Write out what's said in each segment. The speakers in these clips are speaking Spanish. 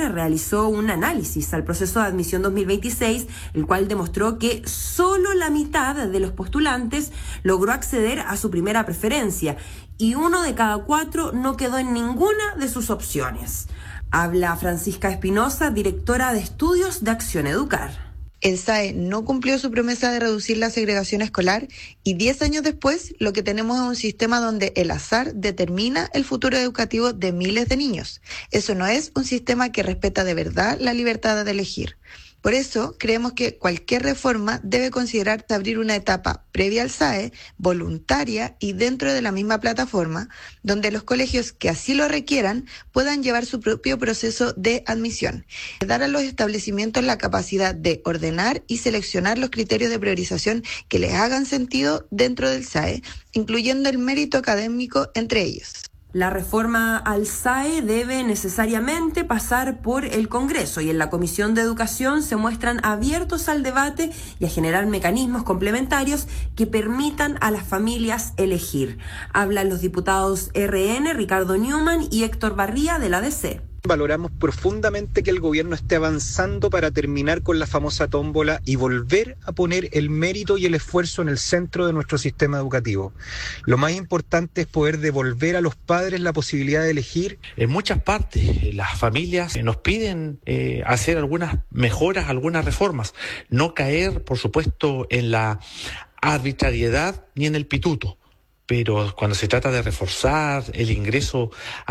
realizó un análisis al proceso de admisión 2026, el cual demostró que solo la mitad de los postulantes logró acceder a su primera preferencia y 1 de cada 4 no quedó en ninguna de sus opciones. Habla Francisca Espinosa, directora de Estudios de Acción Educar. El SAE no cumplió su promesa de reducir la segregación escolar y 10 años después lo que tenemos es un sistema donde el azar determina el futuro educativo de miles de niños. Eso no es un sistema que respeta de verdad la libertad de elegir. Por eso, creemos que cualquier reforma debe considerar abrir una etapa previa al SAE, voluntaria y dentro de la misma plataforma, donde los colegios que así lo requieran puedan llevar su propio proceso de admisión. Dar a los establecimientos la capacidad de ordenar y seleccionar los criterios de priorización que les hagan sentido dentro del SAE, incluyendo el mérito académico entre ellos. La reforma al SAE debe necesariamente pasar por el Congreso y en la Comisión de Educación se muestran abiertos al debate y a generar mecanismos complementarios que permitan a las familias elegir. Hablan los diputados RN, Ricardo Newman y Héctor Barría de la DC. Valoramos profundamente que el gobierno esté avanzando para terminar con la famosa tómbola y volver a poner el mérito y el esfuerzo en el centro de nuestro sistema educativo. Lo más importante es poder devolver a los padres la posibilidad de elegir. En muchas partes las familias nos piden hacer algunas mejoras, algunas reformas, no caer, por supuesto, en la arbitrariedad ni en el pituto, pero cuando se trata de reforzar el ingreso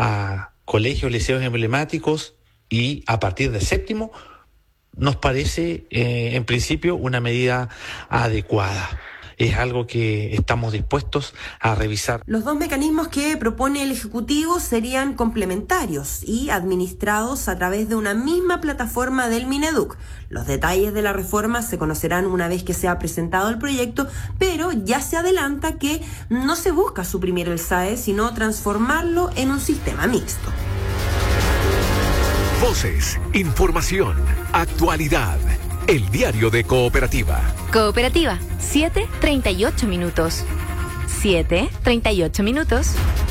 a colegios, liceos emblemáticos y a partir de séptimo, nos parece en principio una medida adecuada. Es algo que estamos dispuestos a revisar. Los dos mecanismos que propone el Ejecutivo serían complementarios y administrados a través de una misma plataforma del Mineduc. Los detalles de la reforma se conocerán una vez que sea presentado el proyecto, pero ya se adelanta que no se busca suprimir el SAE, sino transformarlo en un sistema mixto. Voces, información, actualidad. El diario de Cooperativa. Cooperativa, 7:38 minutos. 7:38 minutos.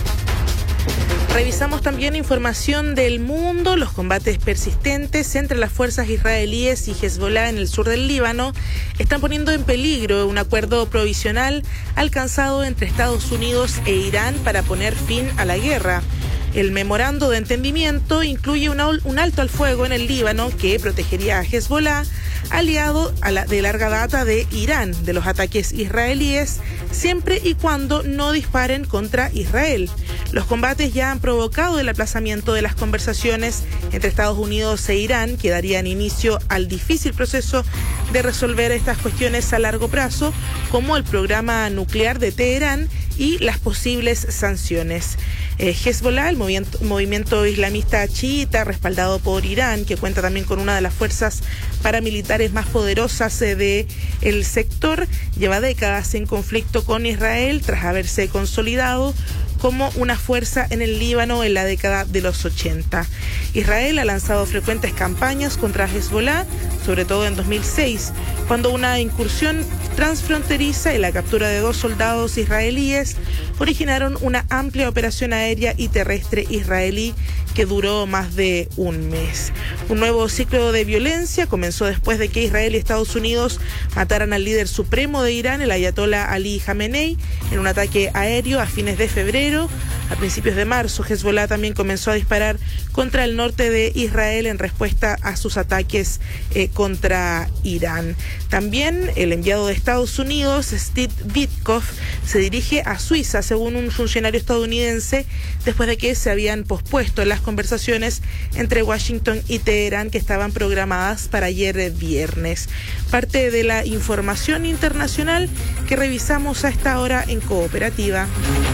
Revisamos también información del mundo. Los combates persistentes entre las fuerzas israelíes y Hezbollah en el sur del Líbano están poniendo en peligro un acuerdo provisional alcanzado entre Estados Unidos e Irán para poner fin a la guerra. El memorando de entendimiento incluye un alto al fuego en el Líbano que protegería a Hezbollah, aliado de larga data de Irán, de los ataques israelíes, siempre y cuando no disparen contra Israel. Los combates ya han provocado el aplazamiento de las conversaciones entre Estados Unidos e Irán, que darían inicio al difícil proceso de resolver estas cuestiones a largo plazo, como el programa nuclear de Teherán y las posibles sanciones. Hezbollah, el movimiento islamista chiita respaldado por Irán, que cuenta también con una de las fuerzas paramilitares más poderosas del sector, lleva décadas en conflicto con Israel tras haberse consolidado como una fuerza en el Líbano en la década de los 80. Israel ha lanzado frecuentes campañas contra Hezbollah, sobre todo en 2006, cuando una incursión transfronteriza y la captura de 2 soldados israelíes originaron una amplia operación aérea y terrestre israelí que duró más de un mes. Un nuevo ciclo de violencia comenzó después de que Israel y Estados Unidos mataran al líder supremo de Irán, el ayatolá Ali Jamenei, en un ataque aéreo a fines de febrero. A principios de marzo, Hezbollah también comenzó a disparar contra el norte de Israel en respuesta a sus ataques contra Irán. También el enviado de Estados Unidos, Steve Witkoff, se dirige a Suiza, según un funcionario estadounidense, después de que se habían pospuesto las conversaciones entre Washington y Teherán que estaban programadas para ayer viernes. Parte de la información internacional que revisamos a esta hora en Cooperativa.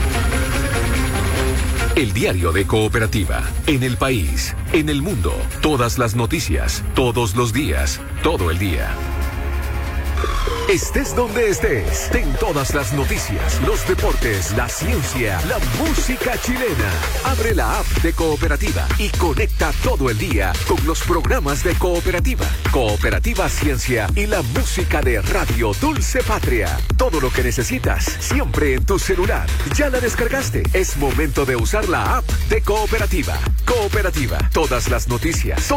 El diario de Cooperativa. En el país, en el mundo, todas las noticias, todos los días, todo el día. Estés donde estés, ten todas las noticias, los deportes, la ciencia, la música chilena. Abre la app de Cooperativa y conecta todo el día con los programas de Cooperativa, Cooperativa Ciencia y la música de Radio Dulce Patria. Todo lo que necesitas, siempre en tu celular. ¿Ya la descargaste? Es momento de usar la app de Cooperativa. Cooperativa, todas las noticias.